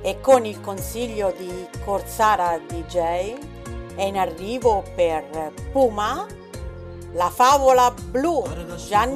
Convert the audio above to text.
e con il consiglio di Corsara DJ è in arrivo per Puma la favola blu. Gianni